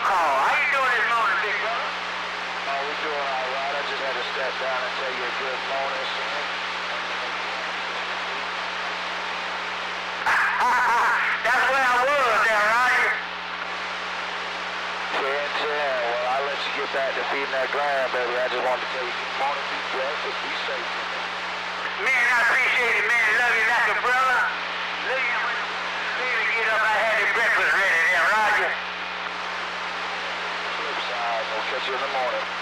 call. How you doing this morning, big brother? Oh, we're doing all right. I just had to step down and tell you a good morning, son. That's where I was there, Roger. 10-10. Well, I'll let you get back to feeding that grandbaby. I just wanted to tell you good morning, be breakfast, be safe. Man, I appreciate it, man. Love you like a brother. Love you when you get up. I had your breakfast ready there, Roger. Flip side. We'll catch you in the morning.